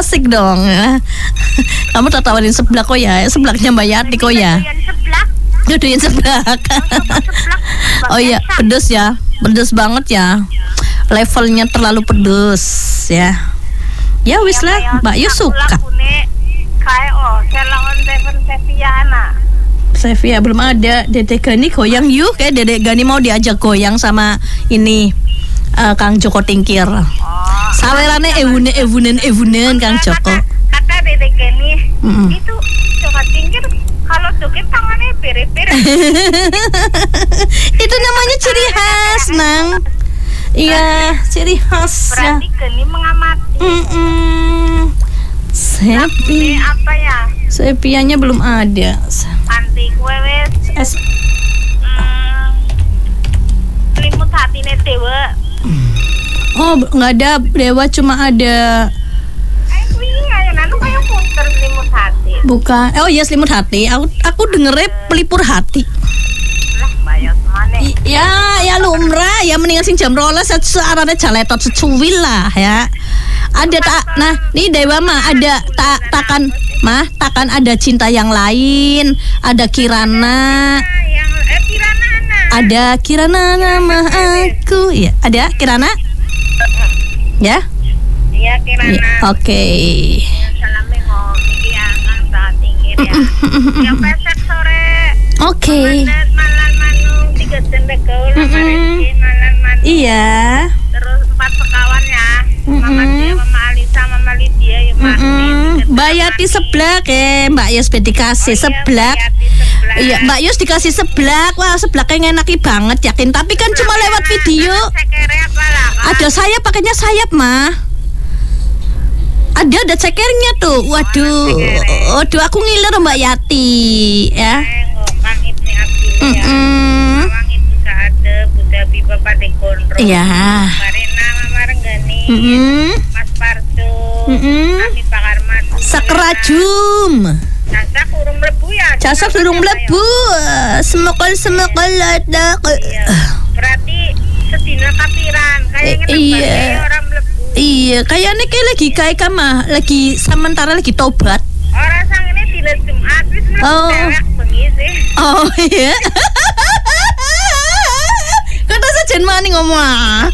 asik dong. Kamu tawarin seblak kok ya? Seblaknya Mbak Yati kok ya? Dodoyan seblak. Oh iya, pedes ya. Pedes banget ya. Levelnya terlalu pedes ya. Ya wis lah, Mbak Yu suka. Sevia belum ada. Dedek Gani goyang yuk. Kayak Dedek Gani mau diajak goyang sama ini Kang Joko Tingkir. Sawerane evunen Kang Joko. Kata Dedek Gani itu Joko Tingkir kalau joget tangannya bere-bere. Itu namanya ciri khas, Nang. Iya, ciri khas. Berarti Gani mengamati. Sepi. Apa ya? Sepianya belum ada. Anti wewes. Selimut hatine Dewa. Oh, nggak ada Dewa, cuma ada. Kayak puter selimut hati. Bukan. Oh iya, selimut hati. Aku dengernya pelipur hati. Lah, bayar mana? Ya lumrah ya, mendingan sing jam 12 searane jaletot secuwil lah ya. Ada tak, nah nih Dewa mah ada takkan ada cinta yang lain, ada Kirana. Ada Kirana nama aku. Ya, ada Kirana? Ya? Iya, Kirana. Oke. Salamnya ngomong yang saat tinggi ya. Yang pesek sore. Oke. Malan manung 3 jendek gaul malan manung. Iya. Terus 4 sekawan ya. Mama dia, Mama Alisa, Mama Lydia, ya Martin. Mbak Yati seblak Mbak Yus dikasih seblak. Iya, Mbak Yus dikasih seblak. Wah, seblaknya enaki banget yakin. Tapi kan cuma lewat video. Ada sayap, pakainya sayap mah. Ada cekernya tuh. Waduh, aku ngiler Mbak Yati ya. Kang Ibni Abdul ya. Awang itu ada Buddha Biba Pade Gondro. Iya. Marina Mama Renggani. Mas Parto. Kami Pak Arman. Sakrajum. Casak urung mlebu ya. Casak urung mlebu. Semekol ada. Iya. Berarti sedina kapiran kayaknya orang mlebu. Iya, kayaknya kayak lagi sementara lagi tobat. Orang sang ini dina Jumat wis mlebu dewek bengi sih. Oh iya. Kata sajen mani ngomong.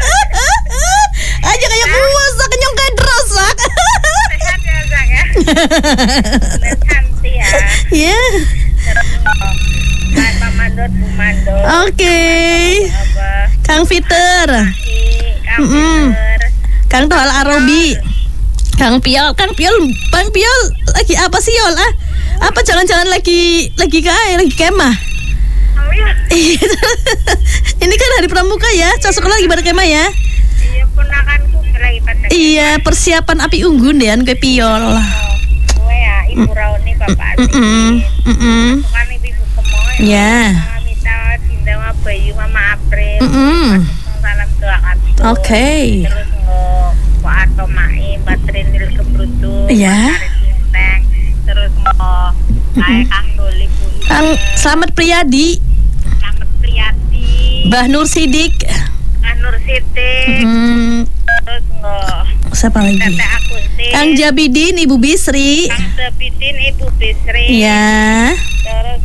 Aja kayak puasa kenyong kayak drosak. Sehat ya, Sak ya. Santi ya. Iya. Terus Pak Mandor, Bu Mandor. Oke. Kang Fiter. Kang Fiter. Kang Tohal Arobi. Kang Piol lagi apa sih Yol? Apa jangan-jangan lagi kemah? Oh iya. Ini kan hari pramuka ya, cocok lagi pada kemah ya. Iya, ponakanku lagi pada. Iya, persiapan api unggun deh ke Piol. Gue ya, Ibu Rauni Bapak Ati. Bukan Ibu Kemoy. Ya. Mama Mita, Dinda, Mama Bayu, Mama April. Salam doa Kartu. Oke. Terus Pak Ato Mai, Mbak Trinil Kebrutu. Iya. Terus kayak Kang Doli Punten. Kang Slamet Priyadi. Slamet Priyadi. Mbah Nur Sidik. Kang Nur Sidik. Terus siapa lagi? Tete Akunti. Kang Jabidin, Ibu Bisri. Kang Jabidin, Ibu Bisri. Ya. Terus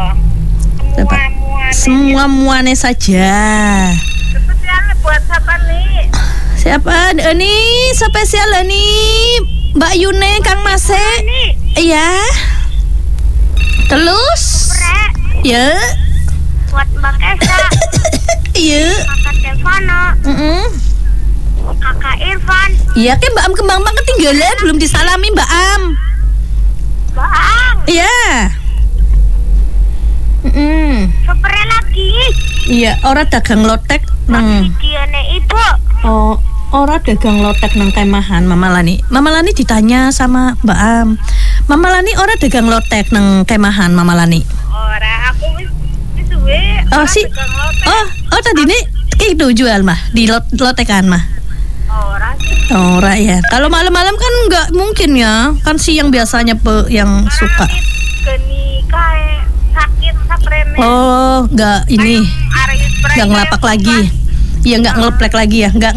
semua muane saja. Spesialnya buat siapa nih? Siapa nih? Spesial nih Mbak Yune, Kang Mase. Iya. Terus? Ya. Buat Mbak Kesa. Iya. Kakak Stefano. Kakak Irfan. Iya, kan Mbak Am kembang ketinggalan, belum disalami Mbak Am. Mbak Am. Iya. Supernya lagi. Iya, ora dagang lotek nang. Diane Ibu. Oh, ora dagang lotek nang kemahan Mama Lani. Mama Lani ditanya sama Mbak Am. Mama Lani ora dagang lotek nang kemahan Mama Lani. Ora, aku wis suwe. Oh si. Oh tadi nih itu jual mah di lotekan mah. Ora sih. Ora ya. Kalau malam-malam kan nggak mungkin ya. Kan siang biasanya yang suka. Geni kae sakit saprene. Oh, nggak ini. Nggak ngelapak lagi. Ya nggak ngeleplek lagi ya. Nggak